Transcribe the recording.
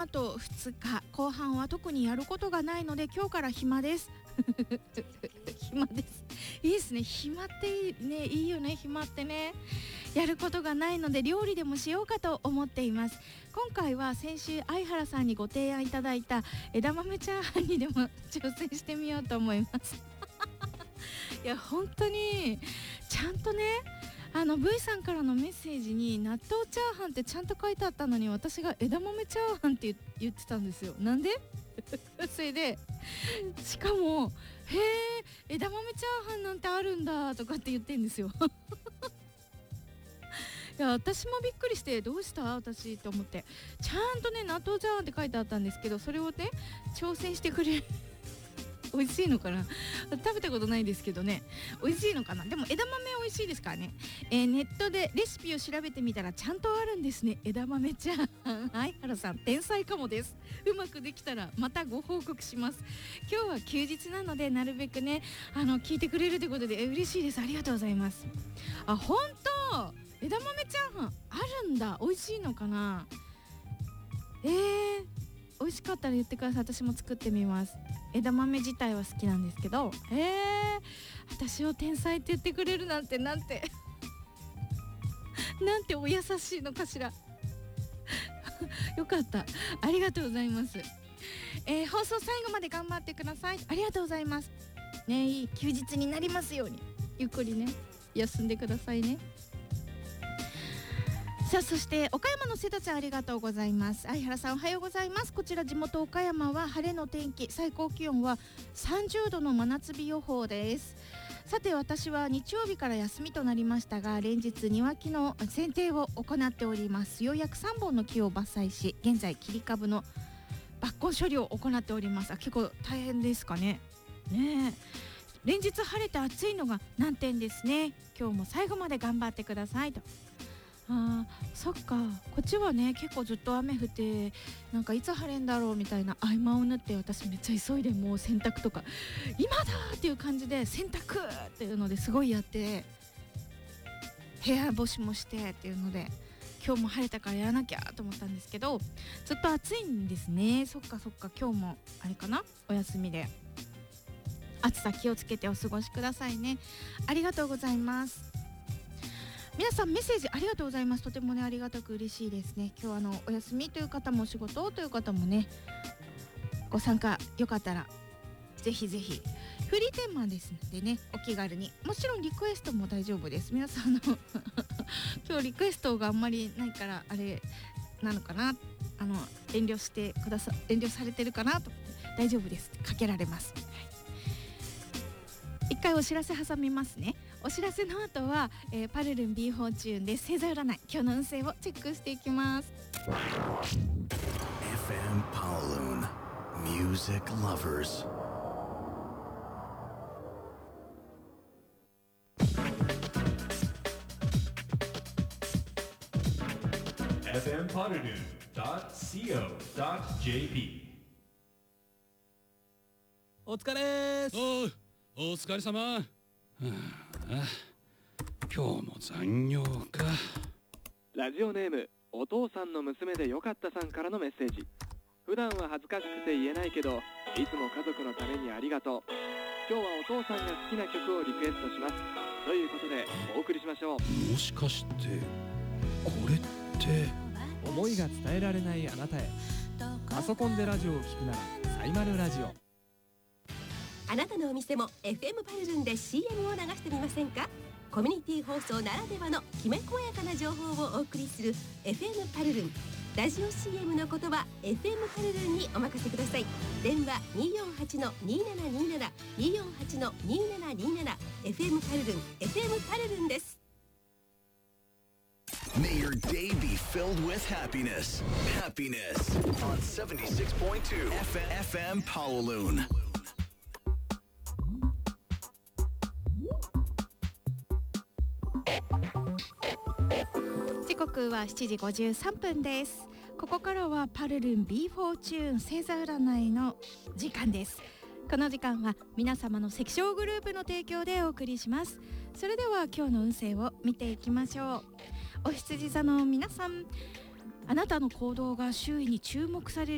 と2日後半は特にやることがないので今日から暇です暇です。いいですね、暇っていいね。いいよね、暇ってね。やることがないので料理でもしようかと思っています。今回は先週相原さんにご提案いただいた枝豆チャーハンにでも挑戦してみようと思いますいや本当にちゃんとね、V さんからのメッセージに納豆チャーハンってちゃんと書いてあったのに、私が枝豆チャーハンって言ってたんですよ。なんでそれでしかもへえ枝豆チャーハンなんてあるんだとかって言ってんですよいや私もびっくりして、どうした私と思って、ちゃんとね納豆チャーハンって書いてあったんですけど、それをね挑戦してくれる美味しいのかな、食べたことないですけどね、美味しいのかな。でも枝豆美味しいですからね。ネットでレシピを調べてみたらちゃんとあるんですね、枝豆チャーハン。相原さん天才かもです。うまくできたらまたご報告します。今日は休日なのでなるべくね聞いてくれるということで嬉しいです。ありがとうございます。あ、本当枝豆チャーハンあるんだ。美味しいのかな。美味しかったら言ってください。私も作ってみます。枝豆自体は好きなんですけど、私を天才って言ってくれるなんてなんてなんてお優しいのかしらよかった、ありがとうございます。放送最後まで頑張ってください。ありがとうございますね。いい休日になりますように。ゆっくりね休んでくださいね。さあそして岡山の瀬戸ちゃんありがとうございます。相原さんおはようございます。こちら地元岡山は晴れの天気、最高気温は30度の真夏日予報です。さて私は日曜日から休みとなりましたが、連日庭木の剪定を行っております。ようやく3本の木を伐採し、現在切り株の抜根処理を行っております。結構大変ですかね。連日晴れて暑いのが難点ですね。今日も最後まで頑張ってくださいと。そっか、こっちはね結構ずっと雨降って、なんかいつ晴れんだろうみたいな合間を縫って、私めっちゃ急いでもう洗濯とか今だっていう感じで洗濯っていうのですごいやって、部屋干しもしてっていうので今日も晴れたからやらなきゃと思ったんですけど、ずっと暑いんですね。そっかそっか、今日もあれかな、お休みで暑さ気をつけてお過ごしくださいね。ありがとうございます。皆さんメッセージありがとうございます。とてもねありがたく嬉しいですね。今日はお休みという方もお仕事という方もねご参加よかったらぜひぜひ。フリーテーマですのでねお気軽に、もちろんリクエストも大丈夫です。皆さん今日リクエストがあんまりないからあれなのかな、遠慮されてるかなと思って、大丈夫です、かけられます。一回お知らせ挟みますね。お知らせの後は、パルルン B フォーチューンで星座占い、今日の運勢をチェックしていきます。 FM Paolun Music Lovers FM Paolun.co.jp お疲れーす。 お疲れ様。今日も残業か。 ラジオネームお父さんの娘でよかったさんからのメッセージ。普段は恥ずかしくて言えないけどいつも家族のためにありがとう。今日はお父さんが好きな曲をリクエストしますということでお送りしましょう。 もしかしてこれって思いが伝えられないあなたへ。パソコンでラジオを聞くならサイマルラジオ。 あなたのお店も FM パルルンで CM を流してみませんか。コミュニティ放送ならではのきめ細やかな情報をお送りする FM パルルン。ラジオ CM の言葉 FM パルルンにお任せください。電話 248-2727 248-2727 FM パルルン FM パルルンです。 May your day be filled with happiness. Happiness on 76.2 FM Paolun. 時刻は7時53分です。ここからはパルルン B フォーチューン星座占いの時間です。この時間は皆様の赤小グループの提供でお送りします。それでは今日の運勢を見ていきましょう。お羊座の皆さん、あなたの行動が周囲に注目され